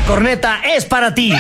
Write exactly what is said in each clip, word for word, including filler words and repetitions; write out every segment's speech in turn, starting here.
corneta es para ti.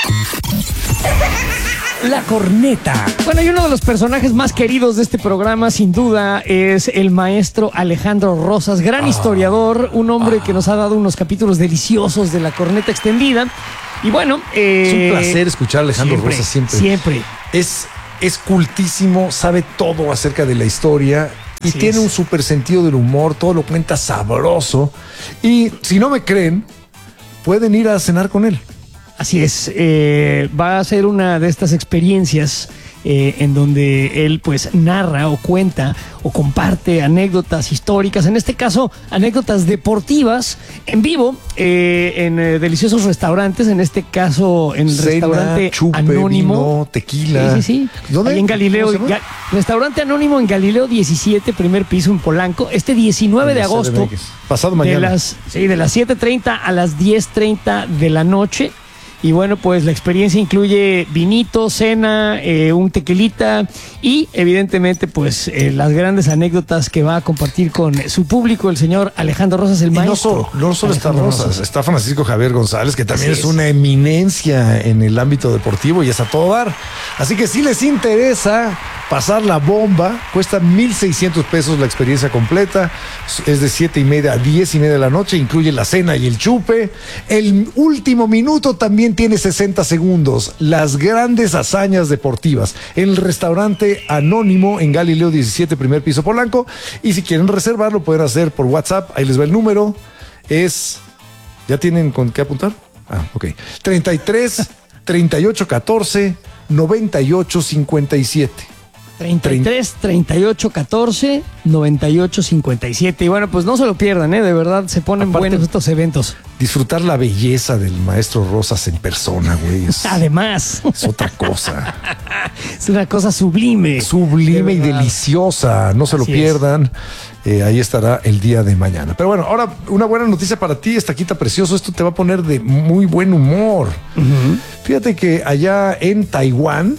La corneta. Bueno, y uno de los personajes más queridos de este programa, sin duda, es el maestro Alejandro Rosas, gran ah, historiador, un hombre ah. que nos ha dado unos capítulos deliciosos de La Corneta Extendida. Y bueno, eh, es un placer escuchar a Alejandro siempre, Rosas siempre. Siempre. Es, es cultísimo, sabe todo acerca de la historia y Así tiene es. un súper sentido del humor, todo lo cuenta sabroso. Y si no me creen, pueden ir a cenar con él. Así es, eh, va a ser una de estas experiencias eh, en donde él pues narra o cuenta o comparte anécdotas históricas, en este caso anécdotas deportivas en vivo eh, en eh, deliciosos restaurantes, en este caso en el Cena, restaurante chupe, Anónimo. Vino, tequila. Sí, sí, sí. ¿Dónde? Ahí en Galileo. Ga restaurante Anónimo en Galileo diecisiete, primer piso en Polanco, este diecinueve de agosto. Pasado mañana. De las, sí, de las siete treinta a las diez treinta de la noche. Y bueno, pues la experiencia incluye vinito, cena, eh, un tequilita y evidentemente pues eh, las grandes anécdotas que va a compartir con su público el señor Alejandro Rosas, el maestro. Y no solo, no solo está Rosas, Rosas, está Francisco Javier González, que también es. es una eminencia en el ámbito deportivo y es a todo dar. Así que si les interesa pasar la bomba, cuesta mil seiscientos pesos la experiencia completa, es de siete y media a diez y media de la noche, incluye la cena y el chupe. El último minuto también tiene sesenta segundos, las grandes hazañas deportivas, en el restaurante Anónimo en Galileo diecisiete, primer piso Polanco. Y si quieren reservar, lo pueden hacer por WhatsApp, ahí les va el número, es, ¿ya tienen con qué apuntar? Ah, ok, treinta y tres, treinta y ocho, catorce, noventa y ocho, cincuenta y siete. treinta y tres, treinta y ocho, catorce, noventa y ocho, cincuenta y siete. Y bueno, pues no se lo pierdan, ¿eh? De verdad, se ponen Aparte, buenos estos eventos. Disfrutar la belleza del maestro Rosas en persona, güey. Es, Además. Es otra cosa. Es una cosa sublime. Sublime y deliciosa. No se Así lo pierdan. Eh, ahí estará el día de mañana. Pero bueno, ahora una buena noticia para ti, Estaquita Precioso. Esto te va a poner de muy buen humor. Uh-huh. Fíjate que allá en Taiwán,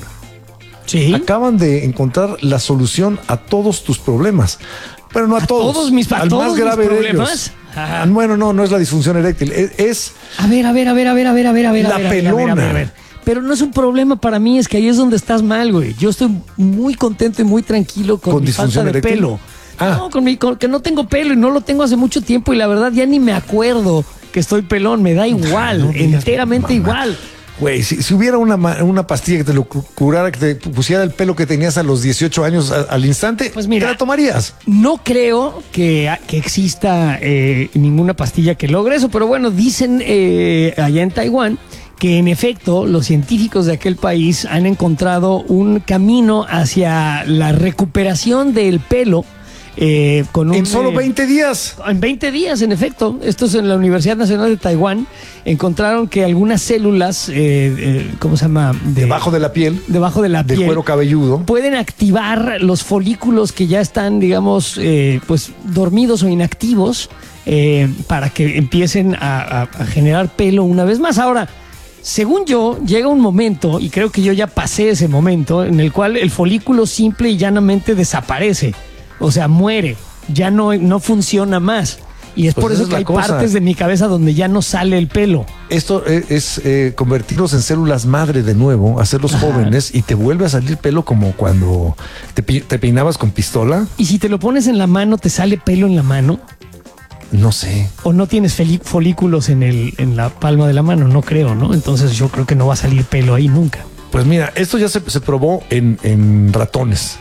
¿sí? Acaban de encontrar la solución a todos tus problemas. Pero no a, ¿A todos. todos mis, al todos más grave mis de ellos. Ah, bueno, no, no es la disfunción eréctil. Es, es. A ver, a ver, a ver, a ver, a ver, a ver, a ver. La a ver, pelona. A ver, a ver, a ver. Pero no es un problema para mí, es que ahí es donde estás mal, güey. Yo estoy muy contento y muy tranquilo con, con mi falta de eréctil? pelo. Ah. No, con mi, con, que no tengo pelo y no lo tengo hace mucho tiempo y la verdad ya ni me acuerdo que estoy pelón. Me da igual, no, enteramente mamá. igual. Güey, si, si hubiera una, una pastilla que te lo curara, que te pusiera el pelo que tenías a los dieciocho años a, al instante, pues mira, ¿te la tomarías? No creo que, que exista eh, ninguna pastilla que logre eso, pero bueno, dicen eh, allá en Taiwán que en efecto los científicos de aquel país han encontrado un camino hacia la recuperación del pelo. Eh, con un, en solo veinte días. En veinte días, en efecto. Esto es en la Universidad Nacional de Taiwán. Encontraron que algunas células, eh, eh, ¿cómo se llama? De, debajo de la piel. Debajo de la del piel. cuero cabelludo. Pueden activar los folículos que ya están, digamos, eh, pues dormidos o inactivos eh, para que empiecen a, a, a generar pelo una vez más. Ahora, según yo, llega un momento, y creo que yo ya pasé ese momento, en el cual el folículo simple y llanamente desaparece. O sea, muere, ya no, no funciona más. Y es pues por eso es que hay cosa. partes de mi cabeza donde ya no sale el pelo. Esto es, es eh, convertirlos en células madre de nuevo, hacerlos Ajá. jóvenes y te vuelve a salir pelo como cuando te, te peinabas con pistola. ¿Y si te lo pones en la mano, te sale pelo en la mano? No sé. ¿O no tienes folículos en, el, en la palma de la mano? No creo, ¿no? Entonces yo creo que no va a salir pelo ahí nunca. Pues mira, esto ya se, se probó en, en ratones.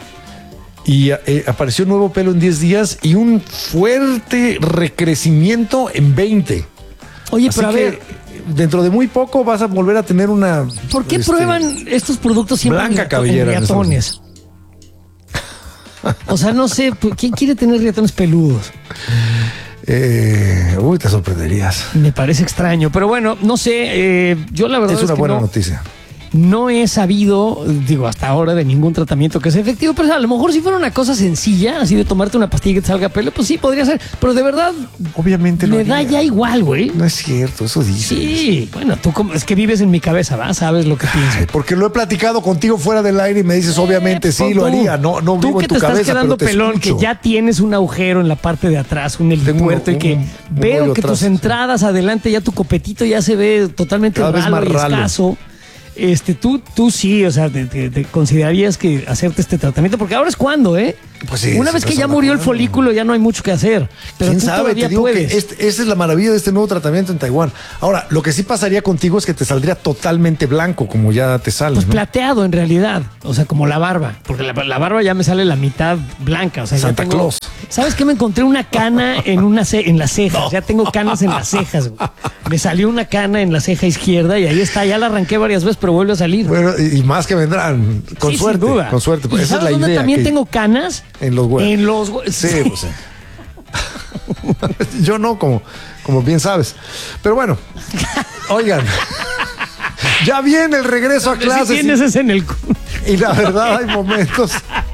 Y eh, apareció nuevo pelo en diez días y un fuerte recrecimiento en veinte. Oye, Así pero a que ver, dentro de muy poco vas a volver a tener una... ¿Por qué este, prueban estos productos siempre blanca en, cabellera, en riatones? O sea, no sé, ¿quién quiere tener riatones peludos? Eh, uy, te sorprenderías. Me parece extraño, pero bueno, no sé, eh, yo la verdad es una es que buena no, noticia. no he sabido, digo, hasta ahora de ningún tratamiento que sea efectivo, pero a lo mejor si fuera una cosa sencilla, así de tomarte una pastilla que te salga pelo, pues sí, podría ser. Pero de verdad, obviamente me da ya igual, güey. No es cierto, eso dices. Sí, bueno, tú como, es que vives en mi cabeza, ¿va? Sabes lo que pienso. Ay, porque lo he platicado contigo fuera del aire y me dices, obviamente, eh, sí, lo haría. No, no vivo en tu cabeza, pero te Tú que te estás quedando pelón, escucho. que ya tienes un agujero en la parte de atrás, un helipuerto, y que un, un veo que atrás, tus entradas adelante, ya tu copetito ya se ve totalmente cada vez ralo más y ralo. Escaso. Este, tú, tú sí, o sea, te, te, te considerarías que hacerte este tratamiento, porque ahora es cuando, ¿eh? Pues sí, una vez que ya murió el folículo, ya no hay mucho que hacer. Pero ¿Quién tú sabe? Te digo puedes. que este, esa es la maravilla de este nuevo tratamiento en Taiwán. Ahora, lo que sí pasaría contigo es que te saldría totalmente blanco, como ya te sale. Pues ¿no? plateado, en realidad. O sea, como la barba. Porque la, la barba ya me sale la mitad blanca. O sea, Santa ya tengo, Claus. ¿Sabes qué? Me encontré una cana en, una ce en las cejas. No. Ya tengo canas en las cejas, güey. Me salió una cana en la ceja izquierda y ahí está. Ya la arranqué varias veces, pero vuelve a salir. Bueno, y, y más que vendrán. Con sí, suerte. Sin duda. Con suerte. ¿Y esa sabes es la dónde idea. También que... tengo canas. En los huevos. En los huevos. Sí, pues sí. Yo no, como, como bien sabes. Pero bueno, oigan, ya viene el regreso a clases. Si tienes y, ese en el... y la verdad hay momentos.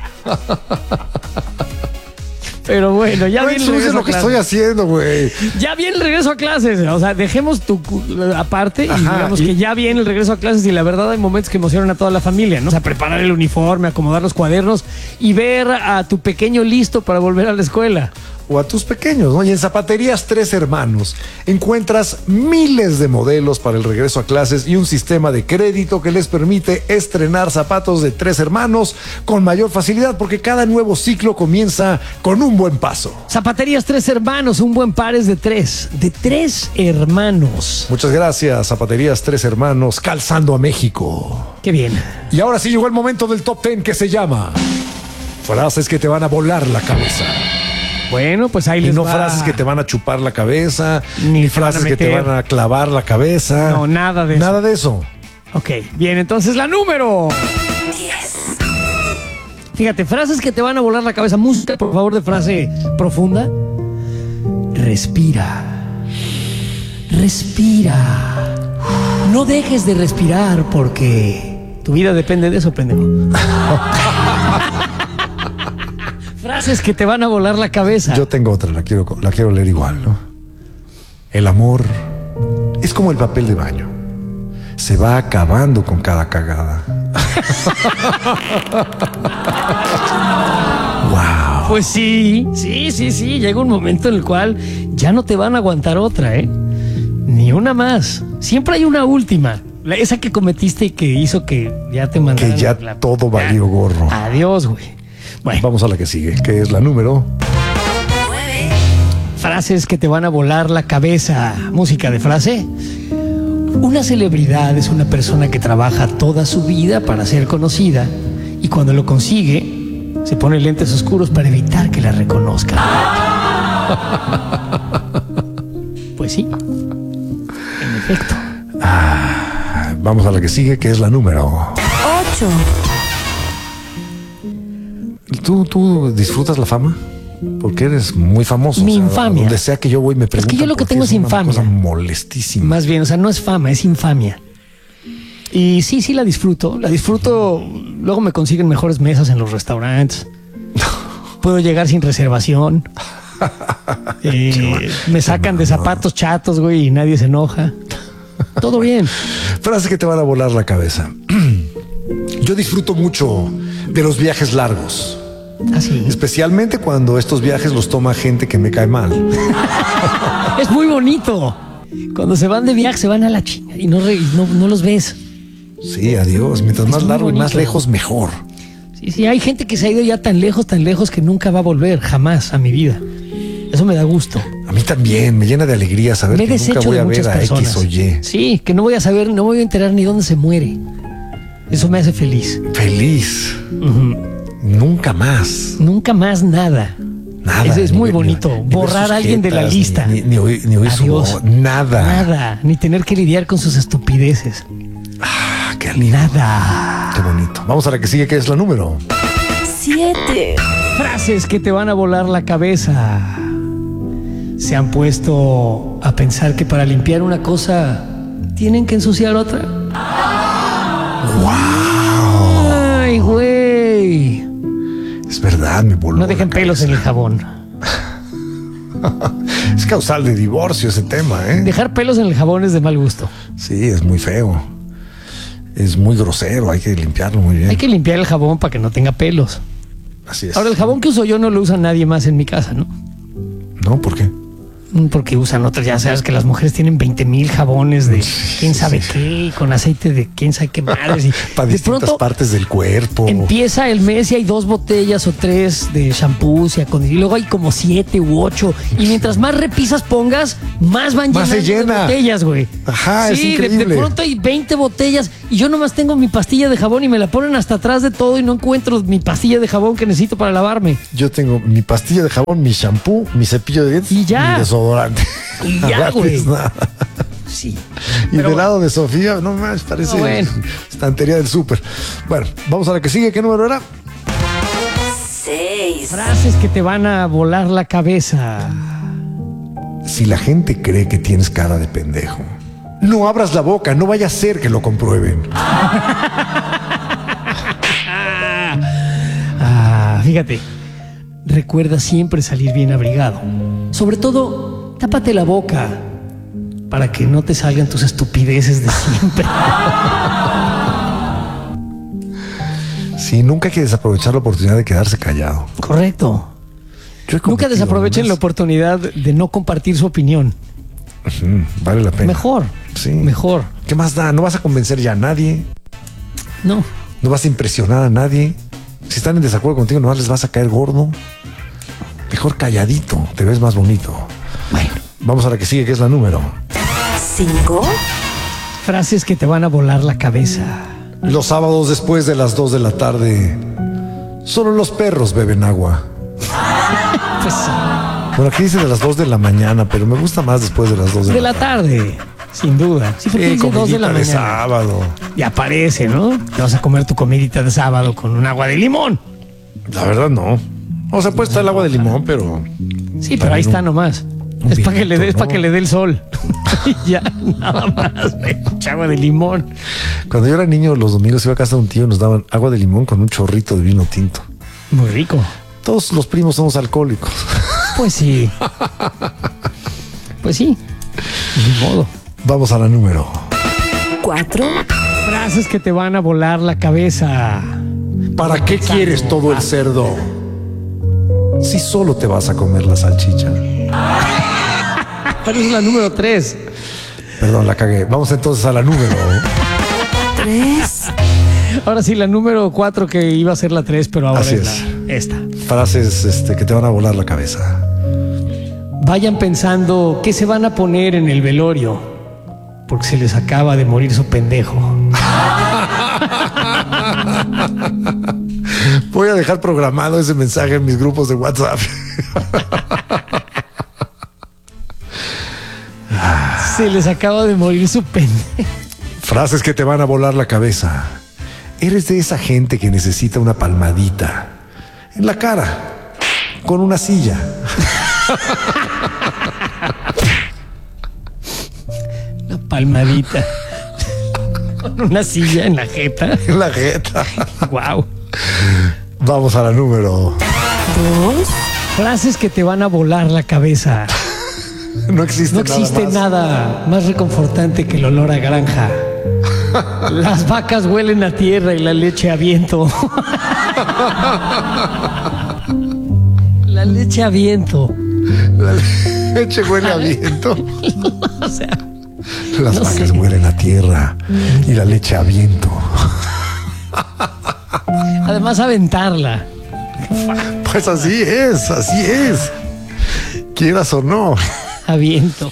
Pero bueno, ya no viene el regreso lo a que clases. estoy haciendo, güey. Ya viene el regreso a clases. O sea, dejemos tu aparte y Ajá, digamos y... que ya viene el regreso a clases y la verdad hay momentos que emocionan a toda la familia, ¿no? O sea, preparar el uniforme, acomodar los cuadernos y ver a tu pequeño listo para volver a la escuela. O a tus pequeños, ¿no? Y en Zapaterías Tres Hermanos encuentras miles de modelos para el regreso a clases y un sistema de crédito que les permite estrenar zapatos de Tres Hermanos con mayor facilidad, porque cada nuevo ciclo comienza con un buen paso. Zapaterías Tres Hermanos, un buen par es de tres, de tres hermanos. Muchas gracias, Zapaterías Tres Hermanos, calzando a México. Qué bien. Y ahora sí llegó el momento del top ten que se llama frases que te van a volar la cabeza. Bueno, pues ahí les Y no va. frases que te van a chupar la cabeza, ni, ni frases que te van a clavar la cabeza. No, nada de eso. Nada de eso. Ok, bien, entonces la número diez. Fíjate, frases que te van a volar la cabeza. Música, por favor, de frase profunda. Respira. Respira. No dejes de respirar porque tu vida depende de eso, pendejo. Frases que te van a volar la cabeza. Yo tengo otra, la quiero, la quiero leer igual, ¿no? El amor es como el papel de baño. Se va acabando con cada cagada. Wow. Pues sí, sí, sí, sí. Llega un momento en el cual ya no te van a aguantar otra, ¿eh? Ni una más. Siempre hay una última. La, esa que cometiste y que hizo que ya te mandaran. Que ya la, todo valió gorro. Adiós, güey. Bueno. Vamos a la que sigue, que es la número nueve. Frases que te van a volar la cabeza. Música de frase. Una celebridad es una persona que trabaja toda su vida para ser conocida y cuando lo consigue se pone lentes oscuros para evitar que la reconozcan. Pues sí, en efecto. Ah, vamos a la que sigue, que es la número ocho. ¿Tú, tú disfrutas la fama? Porque eres muy famoso. Mi o sea, infamia. Donde sea que yo voy me preguntan. Es que yo lo que por qué tengo es infamia. Una cosa molestísima. Más bien, o sea, no es fama, es infamia. Y sí, sí la disfruto. La disfruto. Luego me consiguen mejores mesas en los restaurantes. Puedo llegar sin reservación. Eh, me sacan de zapatos chatos, güey, y nadie se enoja. Todo bien. Frases que te van a volar la cabeza. Yo disfruto mucho de los viajes largos. Así. Especialmente cuando estos viajes los toma gente que me cae mal. Es muy bonito. Cuando se van de viaje, se van a la chinga y no, re, no, no los ves. Sí, adiós. Mientras Es más muy largo bonito. y más lejos, mejor. Sí, sí, hay gente que se ha ido ya tan lejos, tan lejos que nunca va a volver, jamás a mi vida. Eso me da gusto. A mí también, me llena de alegría saber Me he que nunca deshecho voy de a ver muchas a personas. X o Y. Sí, que no voy a saber, no me voy a enterar ni dónde se muere. Eso me hace feliz. Feliz. Uh-huh. Nunca más. Nunca más nada. Nada. Es, es muy Ni- bonito. ni- ni Borrar ver sus a alguien de la jetas, lista. Ni, ni oír, ni oír su Adiós. voz. Nada. Nada. Ni tener que lidiar con sus estupideces. Ah, qué alivio. Nada. Qué bonito. Vamos a la que sigue, que es la número. siete. Frases que te van a volar la cabeza. ¿Se han puesto a pensar que para limpiar una cosa tienen que ensuciar otra? ¡Wow! Ay, güey. Es verdad, me voló. No dejen la pelos en cabeza. el jabón. Es causal de divorcio ese tema, ¿eh? Dejar pelos en el jabón es de mal gusto. Sí, es muy feo. Es muy grosero, hay que limpiarlo muy bien. Hay que limpiar el jabón para que no tenga pelos. Así es. Ahora, el jabón que uso yo no lo usa nadie más en mi casa, ¿no? No, ¿por qué? Porque usan otros, ya sabes que las mujeres tienen veinte mil jabones de quién sabe qué, y con aceite de quién sabe qué madres. Y Para de distintas pronto partes del cuerpo. empieza el mes y hay dos botellas o tres de shampoos y acondicionadores, y luego hay como siete u ocho. Y mientras más repisas pongas, más van Más se llenando llena. de botellas, güey. Ajá, es Sí, de, increíble. de pronto hay veinte botellas y yo nomás tengo mi pastilla de jabón y me la ponen hasta atrás de todo y no encuentro mi pastilla de jabón que necesito para lavarme. Yo tengo mi pastilla de jabón, mi shampoo, mi cepillo de dientes Y ya. mi desodorante. Y ya, Gratis, güey. nada. Sí. Y Pero del lado de Sofía, no más, parece No, bueno. estantería del súper. Bueno, vamos a la que sigue. ¿Qué número era? seis, frases que te van a volar la cabeza. Si la gente cree que tienes cara de pendejo, no abras la boca, no vaya a ser que lo comprueben. Ah, fíjate. Recuerda siempre salir bien abrigado. Sobre todo, tápate la boca para que no te salgan tus estupideces de siempre. Sí, nunca hay que desaprovechar la oportunidad de quedarse callado. Correcto. Yo he Nunca cometido desaprovechen la unas- oportunidad de no compartir su opinión. Ujú, vale la pena. Mejor. Sí. Mejor. ¿Qué más da? No vas a convencer ya a nadie, No. no vas a impresionar a nadie. Si están en desacuerdo contigo, no les vas a caer gordo. Mejor calladito, te ves más bonito. Bueno. Vamos a la que sigue, que es la número. cinco, Frases que te van a volar la cabeza. Los sábados después de las dos de la tarde, solo los perros beben agua. Pues Bueno, aquí dice de las dos de la mañana, pero me gusta más después de las dos de, de la tarde, sin duda. Sí, porque Sí, dice dos de la comidita de mañana. sábado. Y aparece, ¿no? Te vas a comer tu comidita de sábado con un agua de limón. La verdad no. O sea, puede estar el agua de limón, pero Sí, pero ahí está nomás. un Es para que le dé, vinito, es para ¿no? que le dé el sol. Y ya, nada más, güey. Agua de limón. cuando yo era niño, los domingos iba a casa de un tío y nos daban agua de limón con un chorrito de vino tinto. Muy rico. Todos los primos somos alcohólicos. Pues sí. Pues sí. Ni modo. Vamos a la número. cuatro, Frases que te van a volar la cabeza. ¿Para qué quieres todo el cerdo? Si solo te vas a comer la salchicha. Pero es la número tres. Perdón, la cagué. Vamos entonces a la número. tres, Ahora sí, la número cuatro que iba a ser la tres, pero ahora Así es, es. la, esta. Frases este, que te van a volar la cabeza. Vayan pensando qué se van a poner en el velorio, porque se les acaba de morir su pendejo. Voy a dejar programado ese mensaje en mis grupos de WhatsApp. Se les acaba de morir su pendejo. Frases que te van a volar la cabeza. Eres de esa gente que necesita una palmadita en la cara con una silla. Una palmadita. Con una silla en la jeta. En la jeta. Wow. Vamos a la número. dos, Frases que te van a volar la cabeza. No existe, No existe nada más. nada más reconfortante que el olor a granja. Las vacas huelen a tierra y la leche a viento. La leche a viento. La leche huele a viento. O sea, Las No vacas sé. huelen a tierra y la leche a viento. además aventarla. Pues así es, así es. Quieras o no. A viento.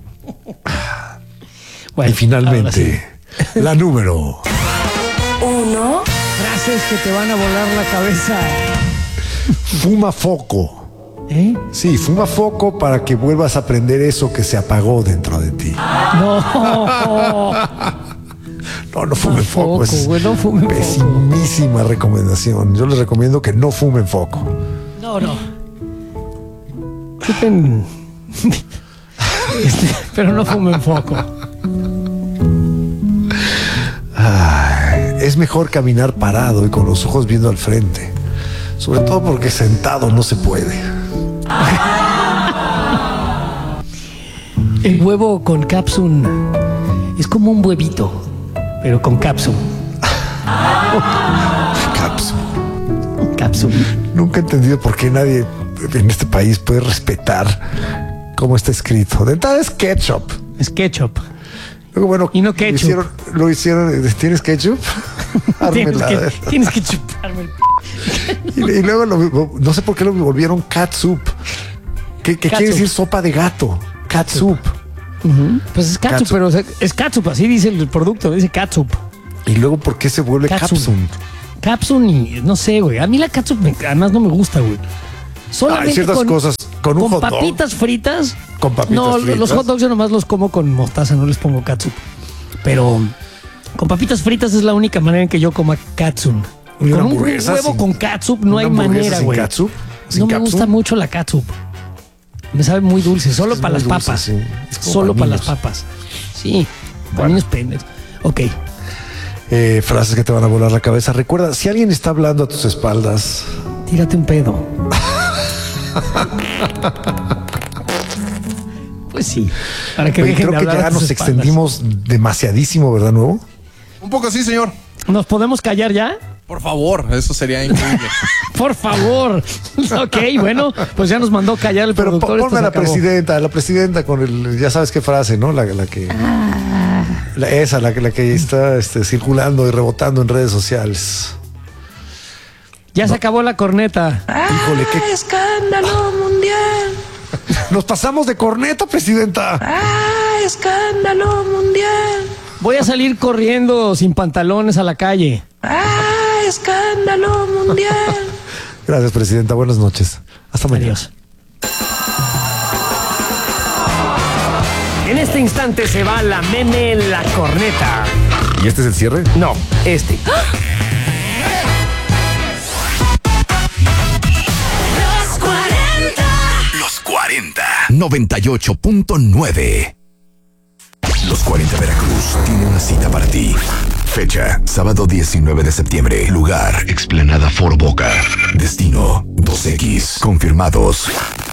Bueno, Y finalmente, ahora sí. la número. uno, Frases que te van a volar la cabeza. Fuma foco. ¿Eh? Sí, fuma foco para que vuelvas a aprender eso que se apagó dentro de ti. No. No, no fumen foco. Foco, Es güey, no fumen foco. pesimísima recomendación. Yo les recomiendo que no fumen foco. No, no. Chupen. Este, pero no fumen foco. Ay, es mejor caminar parado y con los ojos viendo al frente. Sobre todo porque sentado no se puede. El huevo con capsun es como un huevito, pero con capsun. Capsun. Capsun. Nunca he entendido por qué nadie en este país puede respetar cómo está escrito. De entrada es ketchup. Es ketchup. Luego, bueno, Y no lo ketchup. hicieron, lo hicieron, ¿tienes ketchup? Tienes Ármela, a que, ver. tienes que chuparme el p. Y, y luego, lo- no sé por qué lo volvieron catsup. ¿Qué, qué quiere Catsup. decir sopa de gato? Catsup. Pues es catsup, Catsup. pero es, es catsup, así dice el producto, dice catsup. Y luego, ¿por qué se vuelve Catsup. capsun? Capsun y no sé, güey. A mí la catsup me- además no me gusta, güey. Solamente Hay ciertas con, cosas con un hot dog. papitas fritas. Con papitas no, fritas. los hot dogs yo nomás los como con mostaza, no les pongo catsup. Pero con papitas fritas es la única manera en que yo coma catsup. ¿Y una Con un hamburguesa huevo sin- con catsup no una hay hamburguesa manera, sin güey. catsup? ¿Sin No me capsun? gusta mucho la catsup. Me sabe muy dulce, solo Es para muy las dulce, papas. sí. Es como Solo para para las niños. papas. Sí, para Bueno. niños pendejos. Ok. Eh, frases que te van a volar la cabeza. Recuerda, si alguien está hablando a tus espaldas, Tírate un pedo. Pues sí. Para que oye, dejen creo de que hablar ya a tus nos espaldas. extendimos demasiadísimo, ¿verdad, Nuevo? Un poco así, señor. ¿Nos podemos callar ya? Por favor, eso sería increíble. Por favor. Ok, bueno, pues ya nos mandó callar el Pero po- productor. esto ponme a se la acabó. presidenta, a la presidenta con el, ya sabes qué frase, ¿no? La, la que, la- esa, la que, la que está este, circulando y rebotando en redes sociales. Ya se acabó la corneta. Híjole, qué Escándalo mundial. nos pasamos de corneta, presidenta. ¡Ah, escándalo mundial! Voy a salir corriendo sin pantalones a la calle. ¡Ah, escándalo mundial! Gracias, presidenta. Buenas noches. Hasta mañana. Adiós. En este instante se va la meme la corneta. ¿Y este es el cierre? No, este. Los cuarenta. Los cuarenta. noventa y ocho punto nueve. Los cuarenta Veracruz tiene una cita para ti. Fecha, sábado diecinueve de septiembre. Lugar, Explanada Foro Boca. Destino, dos equis. Confirmados.